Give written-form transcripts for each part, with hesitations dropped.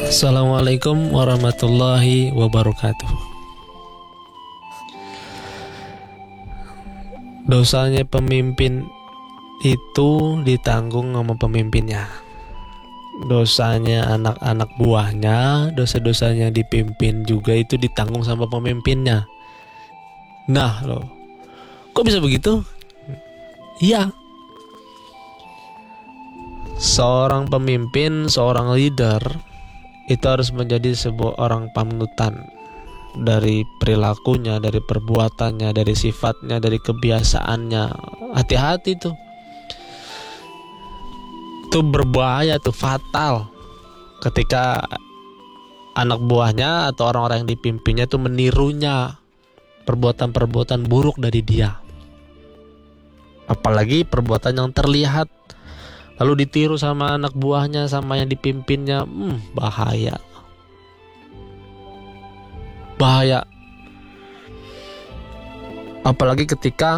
Assalamualaikum warahmatullahi wabarakatuh. Dosanya pemimpin itu ditanggung sama pemimpinnya. Dosanya anak-anak buahnya, dosa-dosanya dipimpin juga itu ditanggung sama pemimpinnya. Nah loh, kok bisa begitu? Iya. Seorang pemimpin, seorang leader itu harus menjadi sebuah orang panutan dari perilakunya, dari perbuatannya, dari sifatnya, dari kebiasaannya. Hati-hati tuh. Itu berbahaya tuh, fatal ketika anak buahnya atau orang-orang yang dipimpinnya itu menirunya perbuatan-perbuatan buruk dari dia. Apalagi perbuatan yang terlihat lalu ditiru sama anak buahnya, sama yang dipimpinnya. Bahaya. Bahaya. Apalagi ketika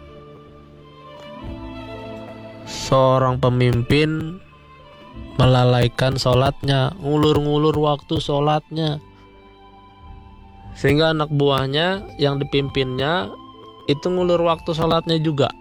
seorang pemimpin melalaikan sholatnya, ngulur-ngulur waktu sholatnya, sehingga anak buahnya yang dipimpinnya itu ngulur waktu sholatnya juga.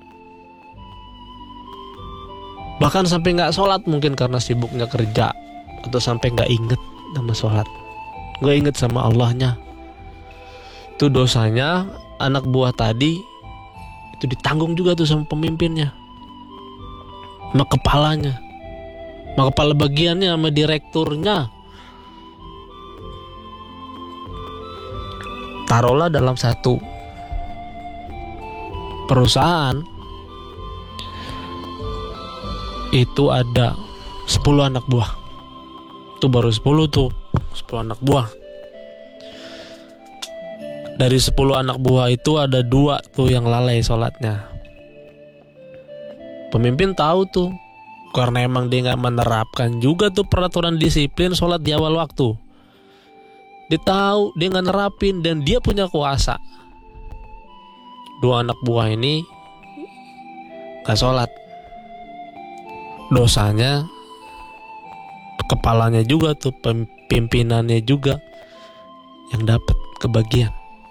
Bahkan sampai gak sholat mungkin karena sibuknya kerja, atau sampai gak inget sama sholat, gak inget sama Allahnya. Itu dosanya anak buah tadi itu ditanggung juga tuh sama pemimpinnya, sama kepalanya, sama kepala bagiannya, sama direkturnya. Taruhlah dalam satu perusahaan itu ada 10 anak buah. Itu baru 10 tuh, 10 anak buah. Dari 10 anak buah itu ada 2 tuh yang lalai sholatnya. Pemimpin tahu tuh, karena emang dia gak menerapkan juga tuh peraturan disiplin sholat di awal waktu. Dia tahu, dia gak nerapin, dan dia punya kuasa. 2 anak buah ini gak sholat. Dosanya kepalanya juga tuh, pimpinannya juga yang dapat kebagian.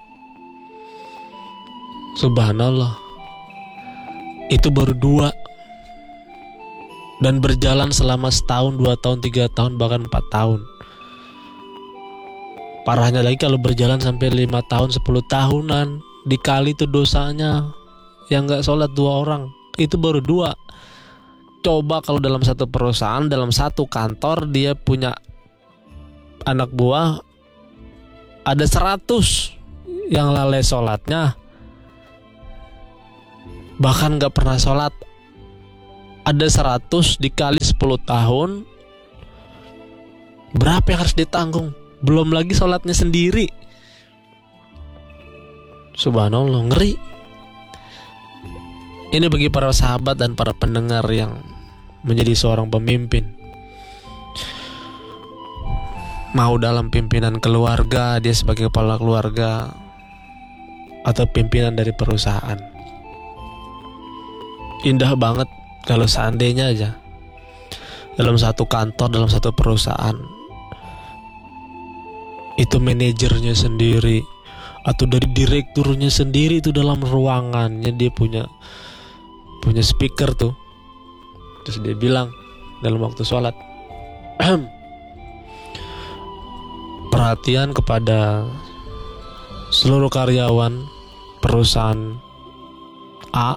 Subhanallah. Itu baru 2, dan berjalan selama setahun, 2 tahun, 3 tahun, bahkan 4 tahun. Parahnya lagi kalau berjalan sampai 5 tahun, 10 tahunan, dikali tuh dosanya. Yang gak sholat 2 orang, itu baru 2. Coba kalau dalam satu perusahaan, dalam satu kantor, dia punya anak buah ada 100 yang lalai sholatnya, bahkan gak pernah sholat. Ada 100 dikali 10 tahun, berapa yang harus ditanggung? Belum lagi sholatnya sendiri. Subhanallah, ngeri. Ini bagi para sahabat dan para pendengar yang menjadi seorang pemimpin, mau dalam pimpinan keluarga, dia sebagai kepala keluarga, atau pimpinan dari perusahaan. Indah banget kalau seandainya aja dalam satu kantor, dalam satu perusahaan, itu manajernya sendiri atau dari direkturnya sendiri itu dalam ruangannya dia punya speaker tuh, terus dia bilang dalam waktu sholat, perhatian kepada seluruh karyawan perusahaan A,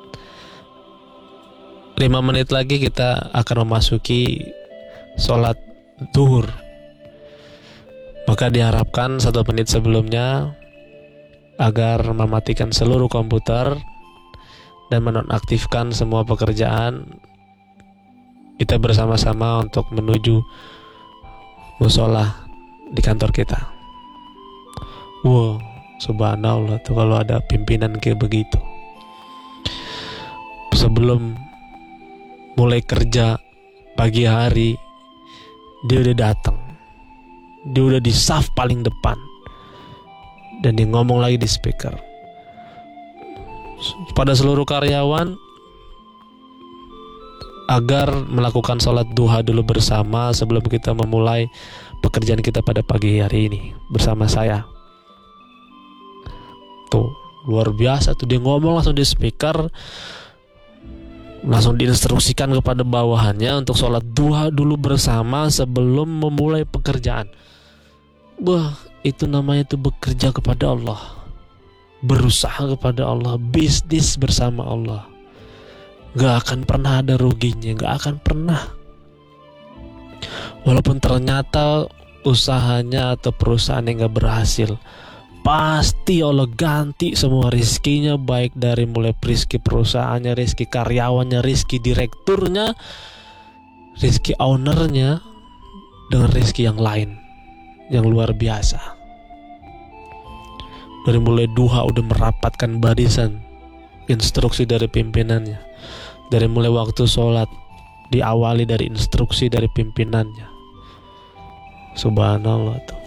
5 menit lagi kita akan memasuki sholat zuhur. Maka diharapkan 1 menit sebelumnya agar mematikan seluruh komputer dan menonaktifkan semua pekerjaan. Kita bersama-sama untuk menuju musola di kantor kita. Wow, subhanallah tuh kalau ada pimpinan kayak begitu. Sebelum mulai kerja pagi hari, dia udah datang. Dia udah di saf paling depan. Dan dia ngomong lagi di speaker pada seluruh karyawan agar melakukan sholat duha dulu bersama sebelum kita memulai pekerjaan kita pada pagi hari ini bersama saya. Tuh, luar biasa tuh, dia ngomong langsung di speaker, langsung diinstruksikan kepada bawahannya untuk sholat duha dulu bersama sebelum memulai pekerjaan. Wah, itu namanya tuh bekerja kepada Allah, berusaha kepada Allah, bisnis bersama Allah. Gak akan pernah ada ruginya, gak akan pernah. Walaupun ternyata usahanya atau perusahaannya gak berhasil, pasti Allah ganti semua rizkinya, baik dari mulai rizki perusahaannya, rizki karyawannya, rizki direkturnya, rizki ownernya, dengan rizki yang lain yang luar biasa. Dari mulai duha udah merapatkan barisan, instruksi dari pimpinannya. Dari mulai waktu sholat diawali dari instruksi dari pimpinannya. Subhanallah tuh.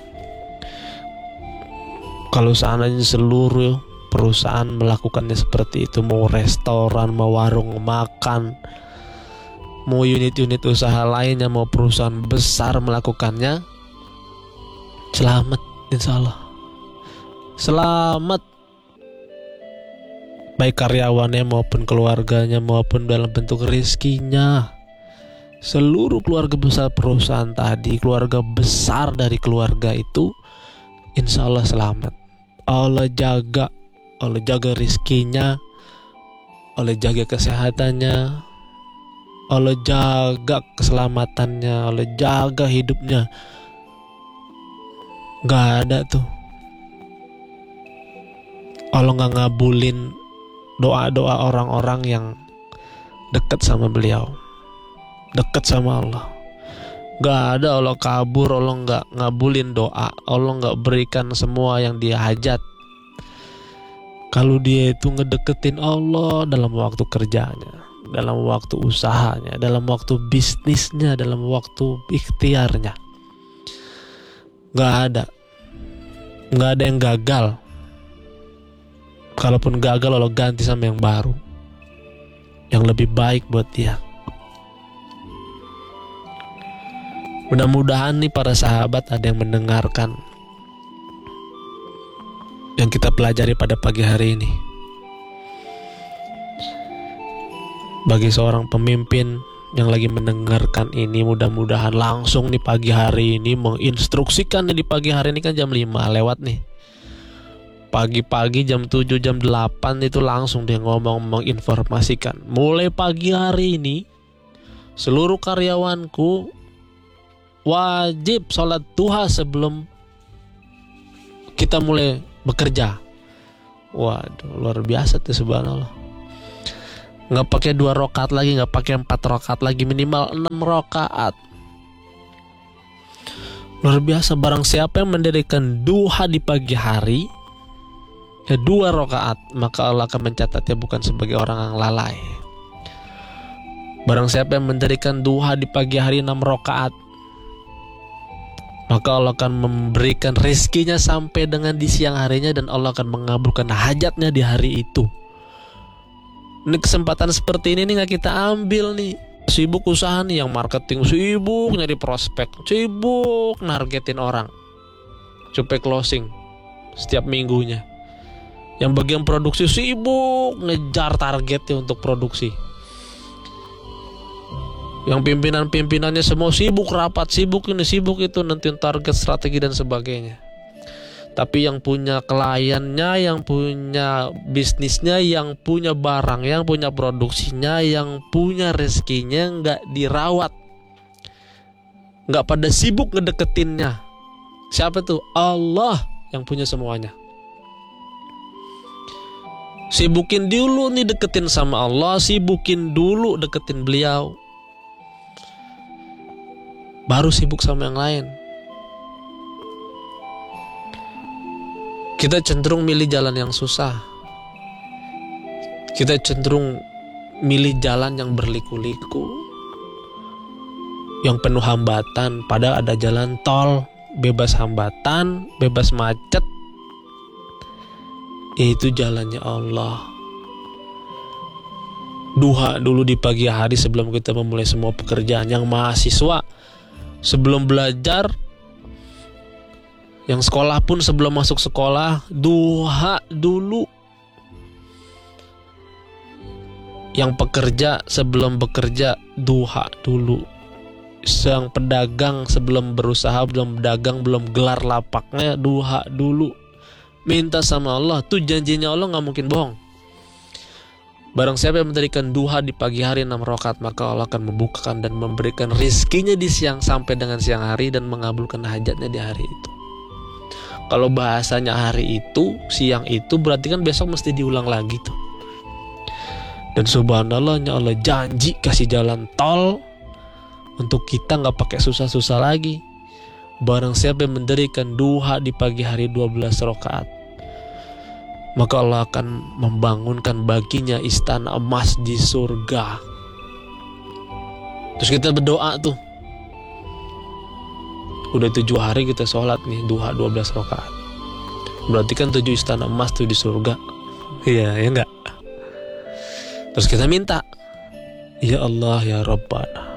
Kalau seandainya seluruh perusahaan melakukannya seperti itu, mau restoran, mau warung makan, mau unit-unit usaha lainnya, mau perusahaan besar melakukannya, selamat insya Allah. Selamat, baik karyawannya maupun keluarganya maupun dalam bentuk rizkinya. Seluruh keluarga besar perusahaan tadi, keluarga besar dari keluarga itu, insya Allah selamat. Allah jaga rizkinya, Allah jaga kesehatannya, Allah jaga keselamatannya, Allah jaga hidupnya. Gak ada tuh Allah gak ngabulin doa-doa orang-orang yang dekat sama beliau, dekat sama Allah. Gak ada Allah kabur, Allah gak ngabulin doa, Allah gak berikan semua yang dia hajat. Kalau dia itu ngedeketin Allah dalam waktu kerjanya, dalam waktu usahanya, dalam waktu bisnisnya, dalam waktu ikhtiarnya, gak ada yang gagal. Kalaupun gagal, Allah ganti sama yang baru, yang lebih baik buat dia. Mudah-mudahan nih para sahabat ada yang mendengarkan yang kita pelajari pada pagi hari ini. Bagi seorang pemimpin yang lagi mendengarkan ini, mudah-mudahan langsung nih pagi hari ini menginstruksikan nih, di pagi hari ini kan jam 5 lewat nih. Pagi-pagi jam 7, jam 8 itu langsung dia ngomong, menginformasikan. Mulai pagi hari ini seluruh karyawanku wajib sholat duha sebelum kita mulai bekerja. Waduh, luar biasa tuh, subhanallah. Gak pakai 2 rakaat lagi, gak pakai 4 rakaat lagi, minimal 6 rakaat. Luar biasa. Barang siapa yang mendirikan duha di pagi hari, 2 rakaat, maka Allah akan mencatatnya bukan sebagai orang yang lalai. Barang siapa yang mendirikan duha di pagi hari 6 rakaat, maka Allah akan memberikan rezekinya sampai dengan di siang harinya, dan Allah akan mengabulkan hajatnya di hari itu. Ini kesempatan seperti ini nih gak kita ambil nih. Sibuk usaha nih, yang marketing sibuk nyari prospek, sibuk nargetin orang supaya closing setiap minggunya. Yang bagian produksi sibuk ngejar targetnya untuk produksi. Yang pimpinan-pimpinannya semua sibuk rapat, sibuk ini, sibuk itu, nentuin target, strategi dan sebagainya. Tapi yang punya kliennya, yang punya bisnisnya, yang punya barang, yang punya produksinya, yang punya rezekinya gak dirawat, gak pada sibuk ngedeketinnya. Siapa tuh? Allah yang punya semuanya. Sibukin dulu nih deketin sama Allah, sibukin dulu deketin beliau, baru sibuk sama yang lain. Kita cenderung milih jalan yang susah. Kita cenderung milih jalan yang berliku-liku, yang penuh hambatan. Padahal ada jalan tol, bebas hambatan, bebas macet. Itu jalannya Allah. Duha dulu di pagi hari sebelum kita memulai semua pekerjaan. Yang mahasiswa sebelum belajar Yang sekolah pun sebelum masuk sekolah duha dulu. Yang pekerja sebelum bekerja duha dulu. Sang pedagang sebelum berusaha, belum dagang, belum gelar lapaknya, duha dulu. Minta sama Allah. Tuh janjinya Allah gak mungkin bohong. Barang siapa yang mendirikan duha di pagi hari 6 rakaat, maka Allah akan membukakan dan memberikan rizkinya di siang sampai dengan siang hari dan mengabulkan hajatnya di hari itu. Kalau bahasanya hari itu, siang itu, berarti kan besok mesti diulang lagi tuh. Dan subhanallahnya Allah janji kasih jalan tol untuk kita gak pakai susah-susah lagi. Barang siapa yang mendirikan duha di pagi hari 12 rakaat, maka Allah akan membangunkan baginya istana emas di surga. Terus kita berdoa tuh. Udah 7 hari kita sholat nih, duha 12 rakaat. Berarti kan 7 istana emas tuh di surga. Iya, ya enggak? Terus kita minta, ya Allah ya Rabbana,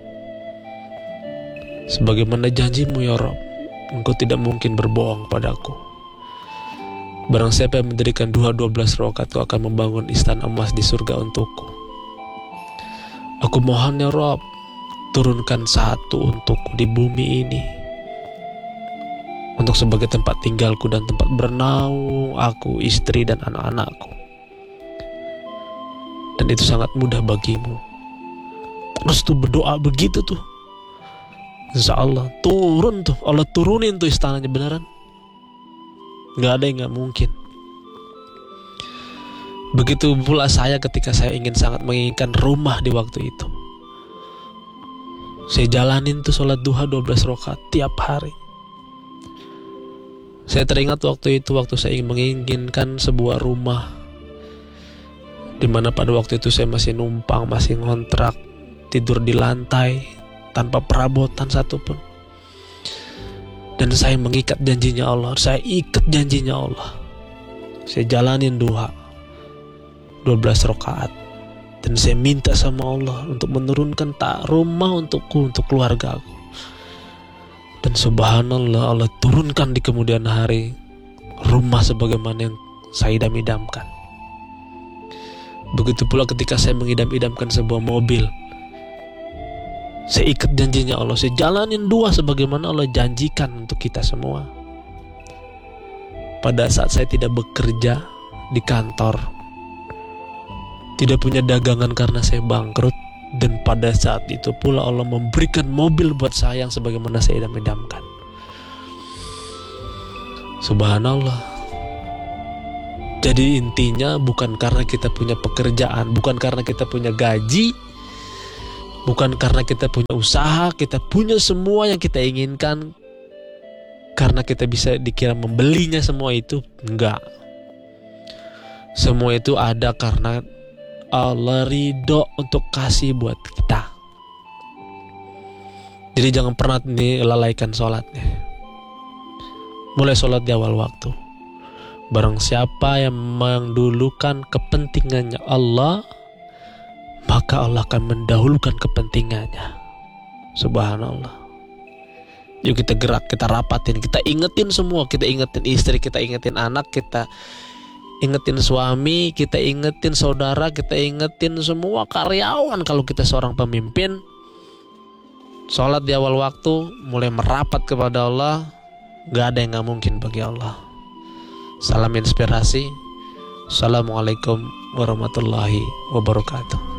sebagaimana janjimu ya Rabb, Engkau tidak mungkin berbohong padaku. Barang siapa yang mendirikan duha 12 rakaat, Kau akan membangun istana emas di surga untukku. Aku mohon ya Rabb, turunkan satu untukku di bumi ini, untuk sebagai tempat tinggalku dan tempat bernaung aku, istri dan anak-anakku. Dan itu sangat mudah bagimu. Terus tuh berdoa begitu tuh, insya Allah turun tuh, Allah turunin tuh istananya beneran. Gak ada yang gak mungkin. Begitu pula saya ketika saya sangat menginginkan rumah di waktu itu. Saya jalanin tuh sholat duha 12 rakaat tiap hari. Saya teringat waktu itu, waktu saya menginginkan sebuah rumah, dimana pada waktu itu saya masih numpang, masih ngontrak, tidur di lantai tanpa perabotan satupun. Dan saya mengikat janjinya Allah. Saya ikat janjinya Allah. Saya jalanin duha 12 rakaat. Dan saya minta sama Allah untuk menurunkan rumah untukku, untuk keluarga aku. Dan subhanallah, Allah turunkan di kemudian hari rumah sebagaimana yang saya idam-idamkan. Begitu pula ketika saya mengidam-idamkan sebuah mobil, saya ikat janjinya Allah. Saya jalanin duha sebagaimana Allah janjikan untuk kita semua. Pada saat saya tidak bekerja di kantor, tidak punya dagangan karena saya bangkrut, dan pada saat itu pula Allah memberikan mobil buat saya yang sebagaimana saya idam-idamkan. Subhanallah. Jadi intinya bukan karena kita punya pekerjaan, bukan karena kita punya gaji, bukan karena kita punya usaha, kita punya semua yang kita inginkan, karena kita bisa dikira membelinya semua itu. Enggak. Semua itu ada karena Allah ridho untuk kasih buat kita. Jadi jangan pernah lalaikan sholatnya. Mulai sholat di awal waktu. Barang siapa yang mendahulukan kepentingannya Allah, maka Allah akan mendahulukan kepentingannya. Subhanallah. Yuk kita gerak, kita rapatin, kita ingetin semua. Kita ingetin istri, kita ingetin anak, kita ingetin suami, kita ingetin saudara, kita ingetin semua karyawan. Kalau kita seorang pemimpin, sholat di awal waktu, mulai merapat kepada Allah. Gak ada yang gak mungkin bagi Allah. Salam inspirasi. Assalamualaikum warahmatullahi wabarakatuh.